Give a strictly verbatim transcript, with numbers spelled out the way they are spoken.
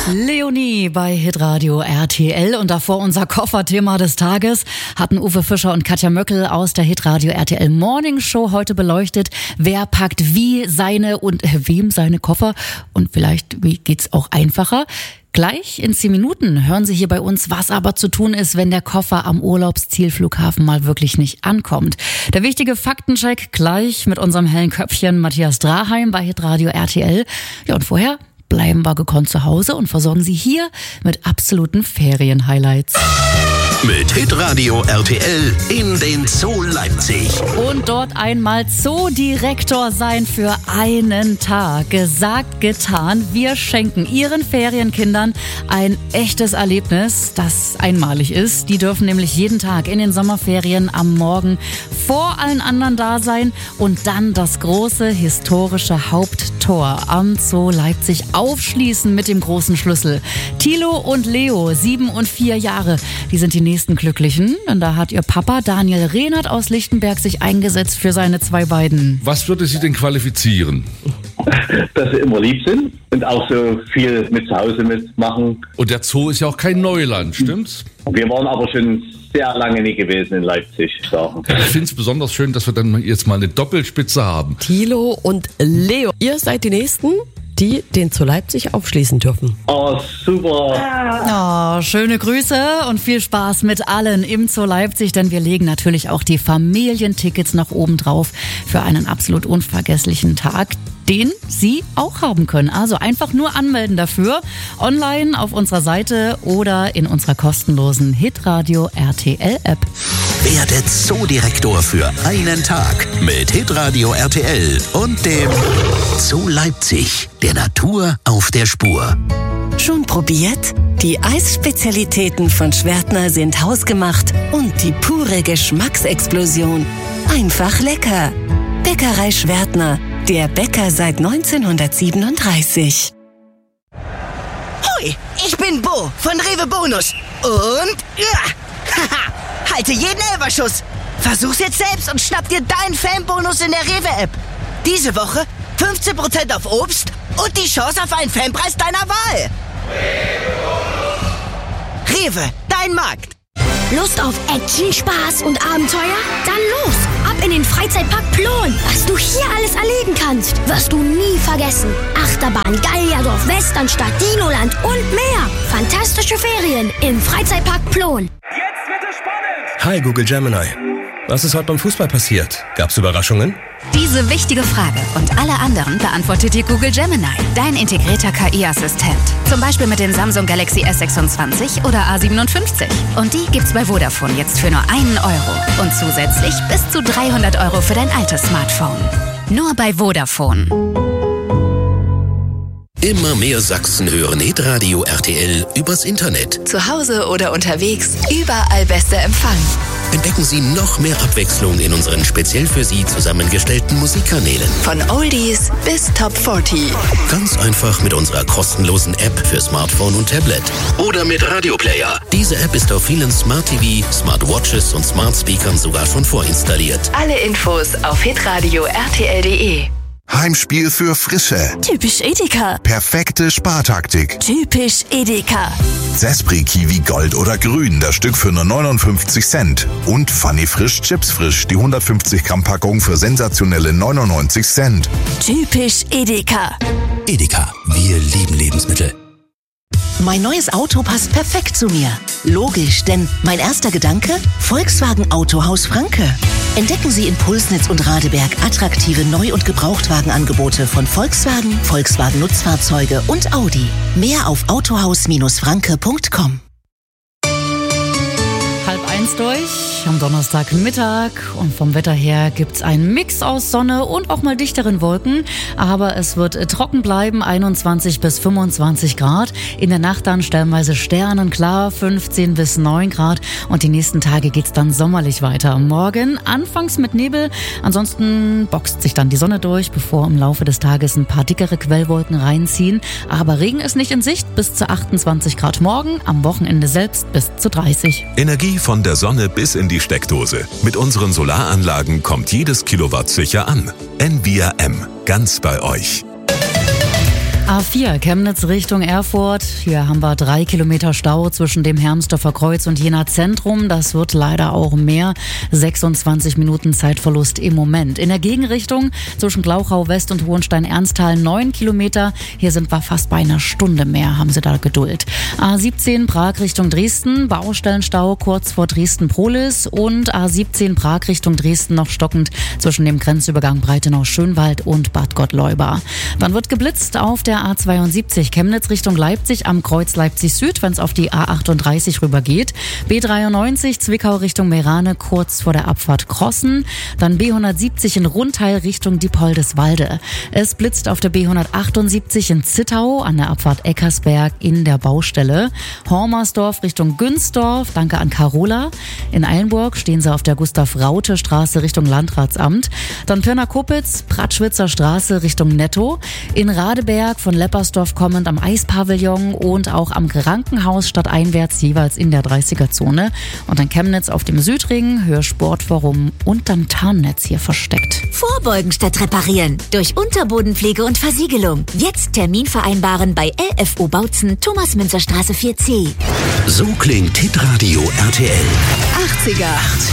Leonie bei Hitradio R T L und davor unser Kofferthema des Tages hatten Uwe Fischer und Katja Möckel aus der Hitradio R T L Morning Show heute beleuchtet. Wer packt wie seine und äh, wem seine Koffer und vielleicht wie geht's auch einfacher? Gleich in zehn Minuten hören Sie hier bei uns, was aber zu tun ist, wenn der Koffer am Urlaubszielflughafen mal wirklich nicht ankommt. Der wichtige Faktencheck gleich mit unserem hellen Köpfchen Matthias Draheim bei Hitradio R T L. Ja, und vorher bleiben wir gekonnt zu Hause und versorgen Sie hier mit absoluten Ferien-Highlights. Mit Hitradio R T L in den Zoo Leipzig. Und dort einmal Zoodirektor sein für einen Tag. Gesagt, getan. Wir schenken Ihren Ferienkindern ein echtes Erlebnis, das einmalig ist. Die dürfen nämlich jeden Tag in den Sommerferien am Morgen vor allen anderen da sein und dann das große historische Haupttor am Zoo Leipzig aufschließen mit dem großen Schlüssel. Thilo und Leo, sieben und vier Jahre, die sind die nächsten Glücklichen. Und da hat ihr Papa Daniel Rehnert aus Lichtenberg sich eingesetzt für seine zwei beiden. Was würde Sie denn qualifizieren? Dass sie immer lieb sind und auch so viel mit zu Hause mitmachen. Und der Zoo ist ja auch kein Neuland, stimmt's? Wir waren aber schon sehr lange nie gewesen in Leipzig. Sagen. Ich finde es besonders schön, dass wir dann jetzt mal eine Doppelspitze haben. Thilo und Leo, ihr seid die Nächsten, die den Zoo Leipzig aufschließen dürfen. Oh, super. Oh, schöne Grüße und viel Spaß mit allen im Zoo Leipzig, denn wir legen natürlich auch die Familientickets nach oben drauf für einen absolut unvergesslichen Tag, den Sie auch haben können. Also einfach nur anmelden dafür, online auf unserer Seite oder in unserer kostenlosen Hitradio R T L App. Werde Zoodirektor für einen Tag mit Hitradio R T L und dem Zoo Leipzig, der Natur auf der Spur. Schon probiert? Die Eisspezialitäten von Schwertner sind hausgemacht und die pure Geschmacksexplosion. Einfach lecker. Bäckerei Schwertner, der Bäcker seit neunzehnhundertsiebenunddreißig. Hoi, ich bin Bo von Rewe Bonus und ja, haha, halte jeden Elferschuss. Versuch's jetzt selbst und schnapp dir deinen Fanbonus in der Rewe-App. Diese Woche fünfzehn Prozent auf Obst und die Chance auf einen Fanpreis deiner Wahl. Rewe, dein Markt. Lust auf Action, Spaß und Abenteuer? Dann los! Ab in den Freizeitpark Plon! Was du hier alles erleben kannst, wirst du nie vergessen. Achterbahn, Gallierdorf, Westernstadt, Dinoland und mehr. Fantastische Ferien im Freizeitpark Plon. Jetzt wird es spannend! Hi Google Gemini. Was ist heute beim Fußball passiert? Gab's Überraschungen? Diese wichtige Frage und alle anderen beantwortet dir Google Gemini, dein integrierter K I-Assistent. Zum Beispiel mit dem Samsung Galaxy S sechsundzwanzig oder A siebenundfünfzig. Und die gibt's bei Vodafone jetzt für nur einen Euro. Und zusätzlich bis zu dreihundert Euro für dein altes Smartphone. Nur bei Vodafone. Immer mehr Sachsen hören Hitradio R T L übers Internet. Zu Hause oder unterwegs, überall bester Empfang. Entdecken Sie noch mehr Abwechslung in unseren speziell für Sie zusammengestellten Musikkanälen. Von Oldies bis Top vierzig. Ganz einfach mit unserer kostenlosen App für Smartphone und Tablet. Oder mit Radioplayer. Diese App ist auf vielen Smart T V, Smartwatches und Smart Speakern sogar schon vorinstalliert. Alle Infos auf hitradio R T L punkt de. Heimspiel für Frische. Typisch Edeka. Perfekte Spartaktik. Typisch Edeka. Sespri Kiwi Gold oder Grün, das Stück für nur neunundfünfzig Cent. Und Funny Frisch Chips Frisch, die hundertfünfzig Gramm Packung für sensationelle neunundneunzig Cent. Typisch Edeka. Edeka, wir lieben Lebensmittel. Mein neues Auto passt perfekt zu mir. Logisch, denn mein erster Gedanke? Volkswagen Autohaus Franke. Entdecken Sie in Pulsnitz und Radeberg attraktive Neu- und Gebrauchtwagenangebote von Volkswagen, Volkswagen Nutzfahrzeuge und Audi. Mehr auf autohaus Franke punkt com. Halb eins durch am Donnerstagmittag und vom Wetter her gibt's einen Mix aus Sonne und auch mal dichteren Wolken, aber es wird trocken bleiben, einundzwanzig bis fünfundzwanzig Grad. In der Nacht dann stellenweise sternenklar, fünfzehn bis neun Grad und die nächsten Tage geht's dann sommerlich weiter. Morgen anfangs mit Nebel, ansonsten boxt sich dann die Sonne durch, bevor im Laufe des Tages ein paar dickere Quellwolken reinziehen, aber Regen ist nicht in Sicht, bis zu achtundzwanzig Grad morgen, am Wochenende selbst bis zu dreißig. Energie von der Sonne bis in die Steckdose. Mit unseren Solaranlagen kommt jedes Kilowatt sicher an. Envia M. Ganz bei euch. A vier Chemnitz Richtung Erfurt. Hier haben wir drei Kilometer Stau zwischen dem Hermsdorfer Kreuz und Jena Zentrum. Das wird leider auch mehr. sechsundzwanzig Minuten Zeitverlust im Moment. In der Gegenrichtung zwischen Glauchau West und Hohenstein-Ernsthal neun Kilometer. Hier sind wir fast bei einer Stunde mehr. Haben Sie da Geduld. A siebzehn Prag Richtung Dresden. Baustellenstau kurz vor Dresden-Prohlis. Und A siebzehn Prag Richtung Dresden noch stockend zwischen dem Grenzübergang Breitenau-Schönwald und Bad Gottleuba. Dann wird geblitzt auf der A zweiundsiebzig Chemnitz Richtung Leipzig am Kreuz Leipzig Süd, wenn es auf die A achtunddreißig rüber geht. B dreiundneunzig Zwickau Richtung Meerane kurz vor der Abfahrt Krossen. Dann B hundertsiebzig in Rundheil Richtung Diepoldeswalde. Es blitzt auf der B hundertachtundsiebzig in Zittau an der Abfahrt Eckersberg in der Baustelle. Hormersdorf Richtung Günzdorf. Danke an Carola. In Eilenburg stehen sie auf der Gustav-Raute-Straße Richtung Landratsamt. Dann Pirna-Kopitz, Pratschwitzer Straße Richtung Netto. In Radeberg von Leppersdorf kommend am Eispavillon und auch am Krankenhaus stadteinwärts jeweils in der dreißiger-Zone. Und dann Chemnitz auf dem Südring, Hörsportforum und dann Tarnnetz hier versteckt. Vorbeugen statt reparieren. Durch Unterbodenpflege und Versiegelung. Jetzt Termin vereinbaren bei L F O Bautzen, Thomas-Münzer-Straße vier C. So klingt Hitradio R T L. achtziger.